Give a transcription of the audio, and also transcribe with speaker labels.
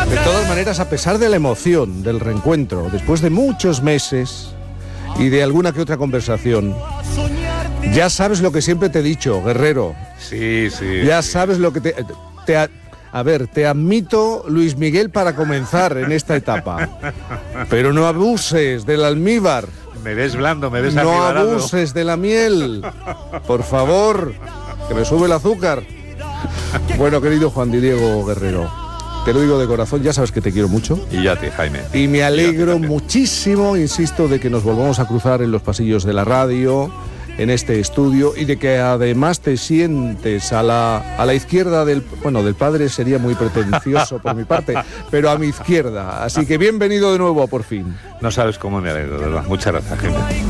Speaker 1: De todas maneras, a pesar de la emoción del reencuentro, después de muchos meses y de alguna que otra conversación, ya sabes lo que siempre te he dicho, Guerrero.
Speaker 2: Sí.
Speaker 1: Ya sabes lo que te admito, Luis Miguel, para comenzar en esta etapa. Pero no abuses del almíbar.
Speaker 2: Me ves blando, me ves
Speaker 1: No
Speaker 2: almibarado.
Speaker 1: abuses de la miel. Por favor, que me sube el azúcar. Bueno, querido Juan Diego Guerrero, te lo digo de corazón, ya sabes que te quiero mucho.
Speaker 2: Y yo a ti, Jaime.
Speaker 1: Y me alegro
Speaker 2: también.
Speaker 1: muchísimo, insisto, de que nos volvamos a cruzar en los pasillos de la radio, en este estudio, y de que además te sientes a la izquierda del padre sería muy pretencioso por mi parte, pero a mi izquierda. Así que bienvenido de nuevo, por fin.
Speaker 2: No sabes cómo me alegro, de verdad. Muchas gracias, Jaime.